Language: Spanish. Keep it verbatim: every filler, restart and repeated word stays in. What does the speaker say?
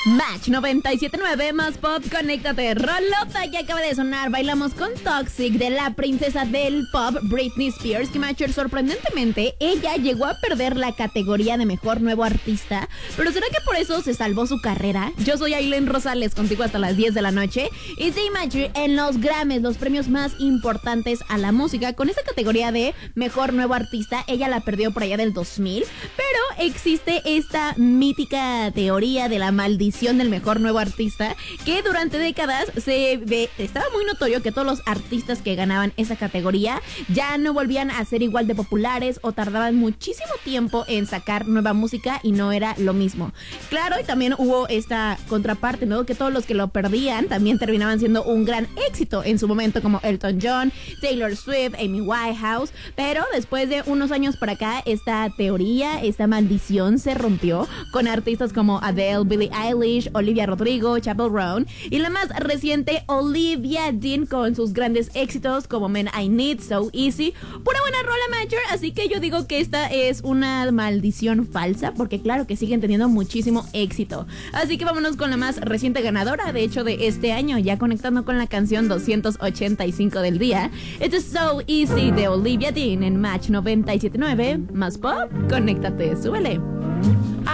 Match noventa y siete punto nueve más pop, conéctate. Rolota que acaba de sonar. Bailamos con Toxic de la princesa del pop, Britney Spears. Que Matcher, sorprendentemente, ella llegó a perder la categoría de mejor nuevo artista. Pero ¿será que por eso se salvó su carrera? Yo soy Aileen Rosales, contigo hasta las diez de la noche. Y sí, Matcher, en los Grammys, los premios más importantes a la música, con esta categoría de mejor nuevo artista, ella la perdió por allá del dos mil. Pero existe esta mítica teoría de la maldición del mejor nuevo artista, que durante décadas se ve, estaba muy notorio que todos los artistas que ganaban esa categoría ya no volvían a ser igual de populares o tardaban muchísimo tiempo en sacar nueva música y no era lo mismo. Claro, y también hubo esta contraparte, ¿no? Que todos los que lo perdían también terminaban siendo un gran éxito en su momento, como Elton John, Taylor Swift, Amy Winehouse. Pero después de unos años para acá, esta teoría, esta maldición se rompió con artistas como Adele, Billie Eilish, Olivia Rodrigo, Chappell Roan y la más reciente, Olivia Dean, con sus grandes éxitos como Men I Need, So Easy. Pura buena rola, Matcher. Así que yo digo que esta es una maldición falsa, porque claro que siguen teniendo muchísimo éxito. Así que vámonos con la más reciente ganadora, de hecho de este año, ya conectando con la canción doscientos ochenta y cinco del día. Esto es So Easy de Olivia Dean en Match noventa y siete punto nueve más pop. Conéctate, súbele.